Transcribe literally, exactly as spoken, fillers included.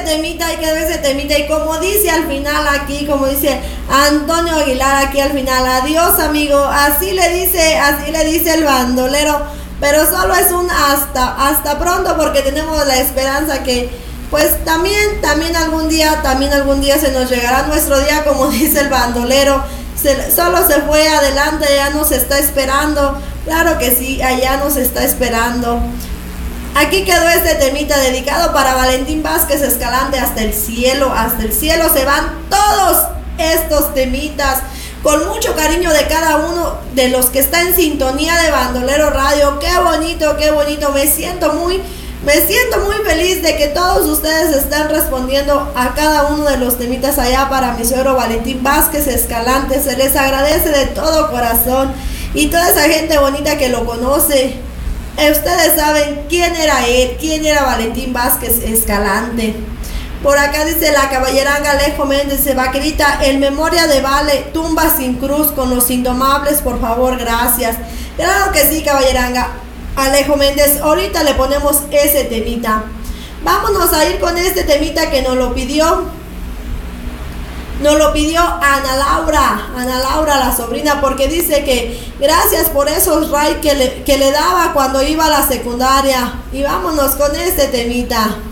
temita, ahí quedó ese temita. Y como dice al final aquí, como dice Antonio Aguilar aquí al final, adiós amigo, así le dice, así le dice el bandolero, pero solo es un hasta, hasta pronto, porque tenemos la esperanza que pues también, también algún día, también algún día se nos llegará nuestro día, como dice el bandolero. Se, solo se fue adelante, ya nos está esperando. Claro que sí, allá nos está esperando. Aquí quedó este temita dedicado para Valentín Vázquez Escalante. Hasta el cielo, hasta el cielo se van todos estos temitas, con mucho cariño de cada uno de los que está en sintonía de Bandolero Radio. Qué bonito, qué bonito. Me siento muy, me siento muy feliz de que todos ustedes están respondiendo a cada uno de los temitas allá para mi suegro Valentín Vázquez Escalante. Se les agradece de todo corazón, y toda esa gente bonita que lo conoce. Ustedes saben quién era él, quién era Valentín Vázquez Escalante. Por acá dice la caballeranga Alejo Méndez, se vaquerita, en memoria de Vale, tumba sin cruz con los indomables, por favor, gracias. Claro que sí, caballeranga Alejo Méndez, ahorita le ponemos ese temita. Vámonos a ir con este temita que nos lo pidió, nos lo pidió Ana Laura, Ana Laura, la sobrina, porque dice que gracias por esos raids que le, que le daba cuando iba a la secundaria. Y vámonos con este temita.